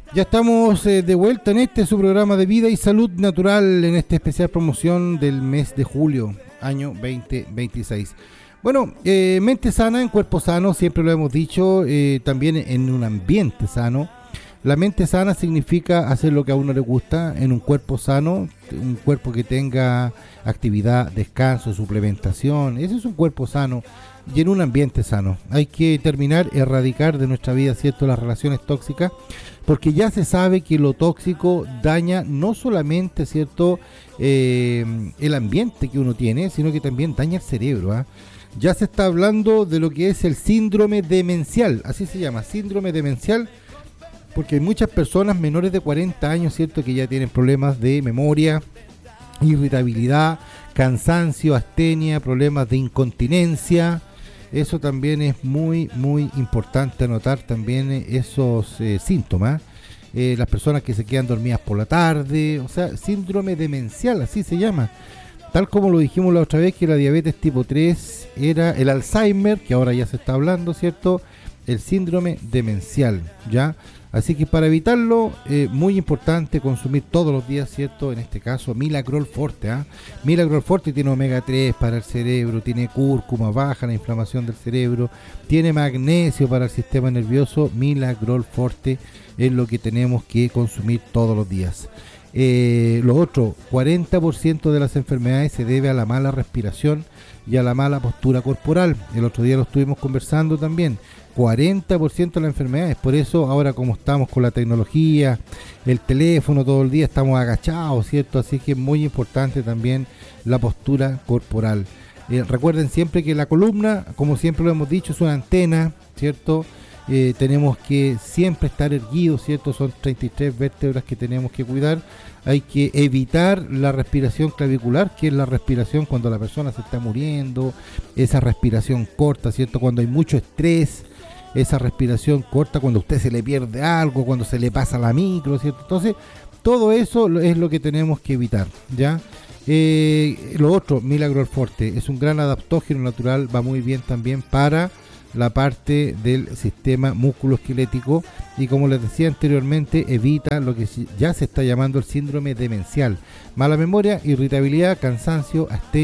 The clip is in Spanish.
Ya estamos de vuelta en este su programa de vida y salud natural en esta especial promoción del mes de julio, año 2026. Bueno, mente sana en cuerpo sano, siempre lo hemos dicho, también en un ambiente sano. La mente sana significa hacer lo que a uno le gusta en un cuerpo sano, un cuerpo que tenga actividad, descanso, suplementación. Ese es un cuerpo sano y en un ambiente sano. Hay que terminar, erradicar de nuestra vida, ¿cierto?, las relaciones tóxicas, porque ya se sabe que lo tóxico daña no solamente, ¿cierto?, el ambiente que uno tiene, sino que también daña el cerebro, ¿ah? Ya se está hablando de lo que es el síndrome demencial, así se llama, síndrome demencial, porque hay muchas personas menores de 40 años, ¿cierto?, que ya tienen problemas de memoria, irritabilidad, cansancio, astenia, problemas de incontinencia. Eso también es muy, muy importante anotar también esos síntomas. Las personas que se quedan dormidas por la tarde, o sea, síndrome demencial, así se llama. Tal como lo dijimos la otra vez que la diabetes tipo 3 era el Alzheimer, que ahora ya se está hablando, ¿cierto? El síndrome demencial, ¿ya? Así que para evitarlo, muy importante consumir todos los días, ¿cierto? En este caso, Milagrol Forte, ¿ah? Milagrol Forte tiene omega 3 para el cerebro, tiene cúrcuma, baja la inflamación del cerebro, tiene magnesio para el sistema nervioso. Milagrol Forte es lo que tenemos que consumir todos los días. Lo otro, 40% de las enfermedades se debe a la mala respiración y a la mala postura corporal. El otro día lo estuvimos conversando también. 40% de las enfermedades, por eso ahora como estamos con la tecnología, el teléfono todo el día, estamos agachados, ¿cierto? Así que es muy importante también la postura corporal. Recuerden siempre que la columna, como siempre lo hemos dicho, es una antena, ¿cierto? Tenemos que siempre estar erguidos, ¿cierto? Son 33 vértebras que tenemos que cuidar. Hay que evitar la respiración clavicular, que es la respiración cuando la persona se está muriendo, esa respiración corta, ¿cierto? Cuando hay mucho estrés, esa respiración corta cuando a usted se le pierde algo, cuando se le pasa la micro, ¿cierto? Entonces, todo eso es lo que tenemos que evitar, ¿ya? Lo otro, Milagrol Forte, es un gran adaptógeno natural, va muy bien también para la parte del sistema musculoesquelético y, como les decía anteriormente, evita lo que ya se está llamando el síndrome demencial: mala memoria, irritabilidad, cansancio, astenia